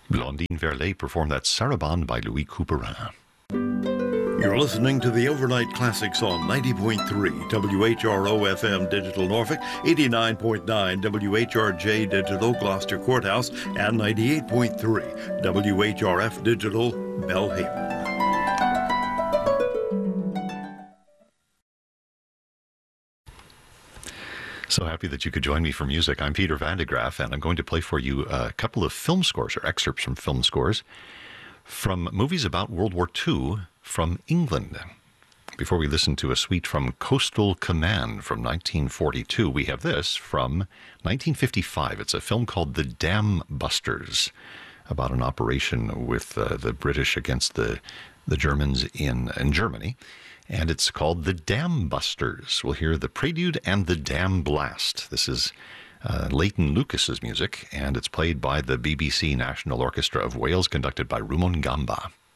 Blondine Verlet performed that Sarabande by Louis Couperin. You're listening to the Overnight Classics on 90.3 WHRO FM Digital Norfolk, 89.9 WHRJ Digital Gloucester Courthouse, and 98.3 WHRF Digital Belhaven. So happy that you could join me for music. I'm Peter Van de Graaf, and I'm going to play for you a couple of film scores, or excerpts from film scores, from movies about World War II from England. Before we listen to a suite from Coastal Command from 1942, we have this from 1955. It's a film called The Dam Busters, about an operation with the British against the Germans in Germany. And it's called The Dam Busters. We'll hear the Prelude and the Dam Blast. This is Leighton Lucas's music, and it's played by the BBC National Orchestra of Wales, conducted by Rumon Gamba.